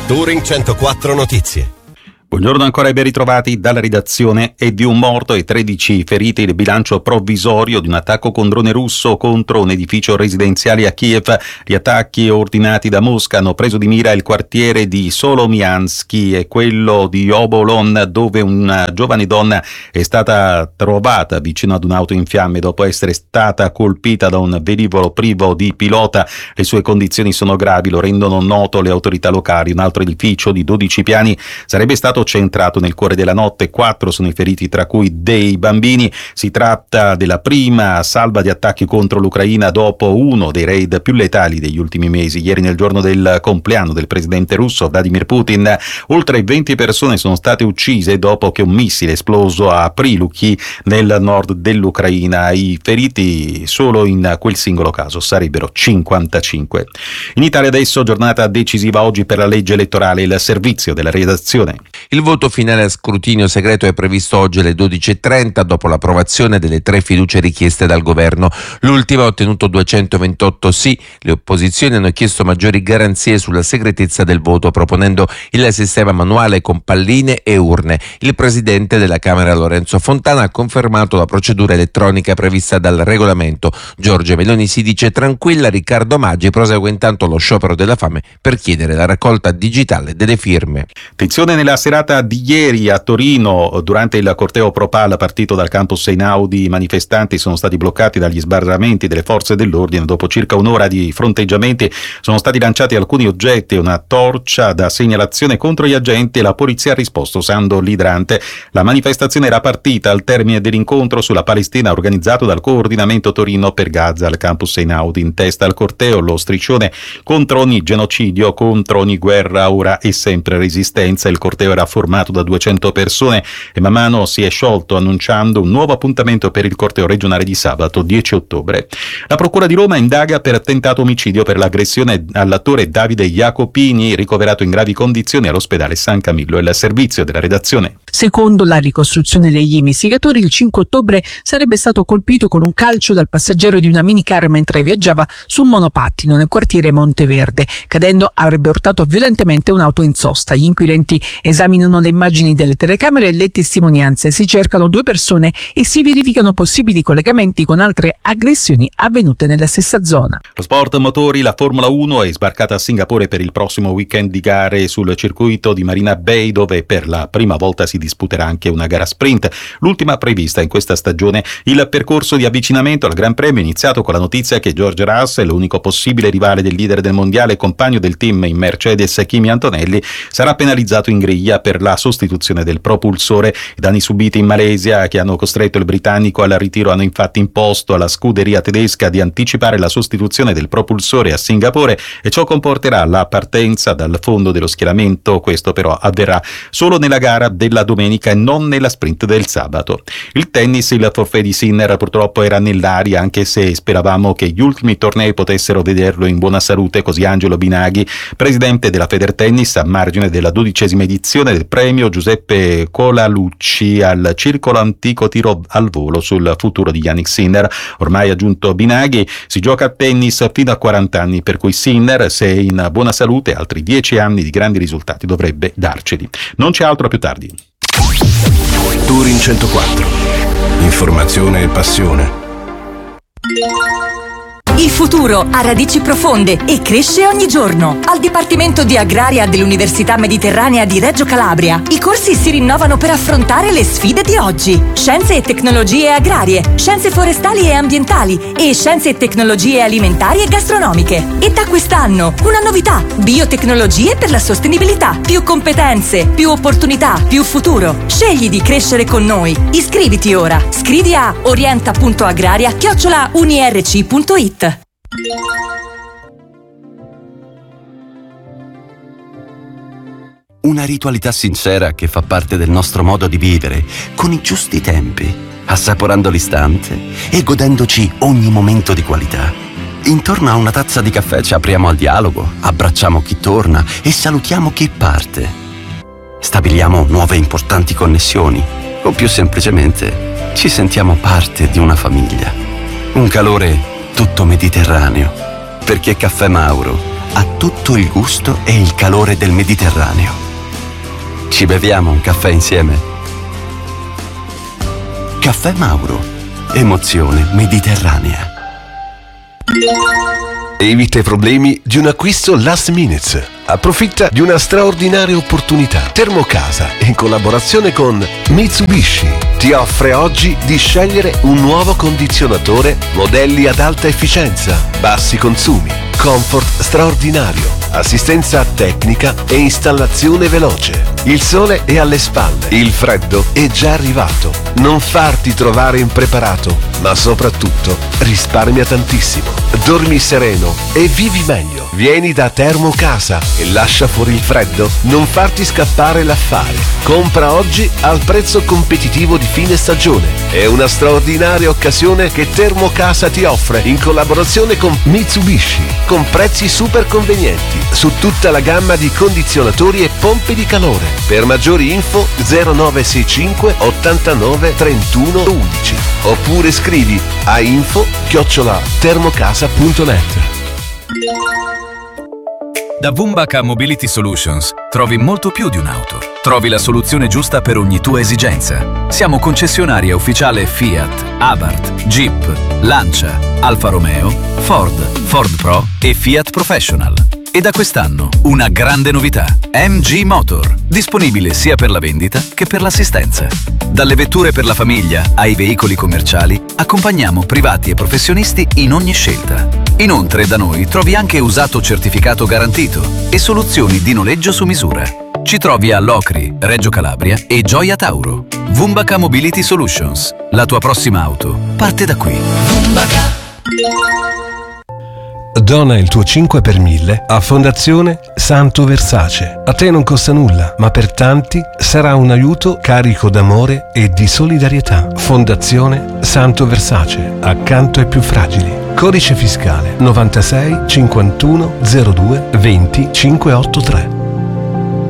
Touring 104 Notizie. Buongiorno ancora e ben ritrovati dalla redazione. È di un morto e 13 feriti il bilancio provvisorio di un attacco con drone russo contro un edificio residenziale a Kiev. Gli attacchi ordinati da Mosca hanno preso di mira il quartiere di Solomiansky e quello di Obolon, dove una giovane donna è stata trovata vicino ad un'auto in fiamme dopo essere stata colpita da un velivolo privo di pilota. Le sue condizioni sono gravi, lo rendono noto le autorità locali. Un altro edificio di 12 piani sarebbe stato centrato nel cuore della notte. 4 sono i feriti, tra cui dei bambini. Si tratta della prima salva di attacchi contro l'Ucraina dopo uno dei raid più letali degli ultimi mesi. Ieri, nel giorno del compleanno del presidente russo Vladimir Putin, oltre 20 persone sono state uccise dopo che un missile esploso a Prilukhi nel nord dell'Ucraina. I feriti solo in quel singolo caso sarebbero 55. In Italia adesso giornata decisiva oggi per la legge elettorale. Il servizio della redazione. Il voto finale a scrutinio segreto è previsto oggi alle 12.30 dopo l'approvazione delle 3 fiducie richieste dal governo. L'ultima ha ottenuto 228 sì. Le opposizioni hanno chiesto maggiori garanzie sulla segretezza del voto, proponendo il sistema manuale con palline e urne. Il presidente della Camera Lorenzo Fontana ha confermato la procedura elettronica prevista dal regolamento. Giorgia Meloni si dice tranquilla, Riccardo Maggi prosegue intanto lo sciopero della fame per chiedere la raccolta digitale delle firme. Attenzione nella serata di ieri a Torino, durante il corteo Pro-Pal partito dal campus Einaudi, i manifestanti sono stati bloccati dagli sbarramenti delle forze dell'ordine. Dopo circa un'ora di fronteggiamenti sono stati lanciati alcuni oggetti e una torcia da segnalazione contro gli agenti e la polizia ha risposto usando l'idrante. La manifestazione era partita al termine dell'incontro sulla Palestina organizzato dal coordinamento Torino per Gaza al campus Einaudi. In testa al corteo lo striscione contro ogni genocidio, contro ogni guerra, ora e sempre resistenza. Il corteo era formato da 200 persone e man mano si è sciolto, annunciando un nuovo appuntamento per il corteo regionale di sabato 10 ottobre. La Procura di Roma indaga per tentato omicidio per l'aggressione all'attore Davide Jacopini, ricoverato in gravi condizioni all'ospedale San Camillo. È il servizio della redazione. Secondo la ricostruzione degli investigatori, il 5 ottobre sarebbe stato colpito con un calcio dal passeggero di una minicar mentre viaggiava su un monopattino nel quartiere Monteverde. Cadendo avrebbe urtato violentemente un'auto in sosta. Gli inquirenti esaminano le immagini delle telecamere e le testimonianze, si cercano 2 persone e si verificano possibili collegamenti con altre aggressioni avvenute nella stessa zona. Lo sport motori, la Formula 1 è sbarcata a Singapore per il prossimo weekend di gare sul circuito di Marina Bay, dove per la prima volta si disputerà anche una gara sprint, l'ultima prevista in questa stagione. Il percorso di avvicinamento al Gran Premio è iniziato con la notizia che George Russell, l'unico possibile rivale del leader del mondiale e compagno del team in Mercedes Kimi Antonelli, sarà penalizzato in griglia per la sostituzione del propulsore. I danni subiti in Malesia, che hanno costretto il britannico al ritiro, hanno infatti imposto alla scuderia tedesca di anticipare la sostituzione del propulsore a Singapore e ciò comporterà la partenza dal fondo dello schieramento. Questo però avverrà solo nella gara della domenica e non nella sprint del sabato. Il tennis, il forfait di Sinner purtroppo era nell'aria, anche se speravamo che gli ultimi tornei potessero vederlo in buona salute. Così Angelo Binaghi, presidente della Federtennis, a margine della 12ª edizione del premio Giuseppe Colalucci al Circolo Antico Tiro al Volo sul futuro di Jannik Sinner. Ormai, aggiunto Binaghi, si gioca a tennis fino a 40 anni, per cui Sinner, se è in buona salute, altri 10 anni di grandi risultati dovrebbe darceli. Non c'è altro, a più tardi. Touring 104. Informazione e passione. Il futuro ha radici profonde e cresce ogni giorno. Al Dipartimento di Agraria dell'Università Mediterranea di Reggio Calabria, i corsi si rinnovano per affrontare le sfide di oggi. Scienze e tecnologie agrarie, scienze forestali e ambientali e scienze e tecnologie alimentari e gastronomiche. E da quest'anno una novità: biotecnologie per la sostenibilità. Più competenze, più opportunità, più futuro. Scegli di crescere con noi. Iscriviti ora. Scrivi a orienta.agraria@unirc.it. Una ritualità sincera che fa parte del nostro modo di vivere, con i giusti tempi, assaporando l'istante e godendoci ogni momento di qualità. Intorno a una tazza di caffè ci apriamo al dialogo, abbracciamo chi torna e salutiamo chi parte. Stabiliamo nuove importanti connessioni o più semplicemente ci sentiamo parte di una famiglia. Un calore tutto mediterraneo, perché Caffè Mauro ha tutto il gusto e il calore del Mediterraneo. Ci beviamo un caffè insieme? Caffè Mauro. Emozione mediterranea. Evita i problemi di un acquisto last minute. Approfitta di una straordinaria opportunità. Termocasa, in collaborazione con Mitsubishi, ti offre oggi di scegliere un nuovo condizionatore, modelli ad alta efficienza, bassi consumi, comfort straordinario, assistenza tecnica e installazione veloce. Il sole è alle spalle, il freddo è già arrivato. Non farti trovare impreparato, ma soprattutto risparmia tantissimo. Dormi sereno e vivi meglio. Vieni da Termocasa e lascia fuori il freddo. Non farti scappare l'affare. Compra oggi al prezzo competitivo di fine stagione. È una straordinaria occasione che Termocasa ti offre in collaborazione con Mitsubishi, con prezzi super convenienti su tutta la gamma di condizionatori e pompe di calore. Per maggiori info 0965 89 31 11 oppure scrivi a info@termocasa.net. Da Wumbaca Mobility Solutions trovi molto più di un'auto. Trovi la soluzione giusta per ogni tua esigenza. Siamo concessionaria ufficiale Fiat, Abarth, Jeep, Lancia, Alfa Romeo, Ford Pro e Fiat Professional. E da quest'anno una grande novità: MG Motor, disponibile sia per la vendita che per l'assistenza. Dalle vetture per la famiglia ai veicoli commerciali, accompagniamo privati e professionisti in ogni scelta. Inoltre da noi trovi anche usato certificato garantito e soluzioni di noleggio su misura. Ci trovi a Locri, Reggio Calabria e Gioia Tauro. Wumbaca Mobility Solutions. La tua prossima auto parte da qui. Dona il tuo 5 per 1000 a Fondazione Santo Versace. A te non costa nulla, ma per tanti sarà un aiuto carico d'amore e di solidarietà. Fondazione Santo Versace, accanto ai più fragili. Codice fiscale 96 51 02 20 583.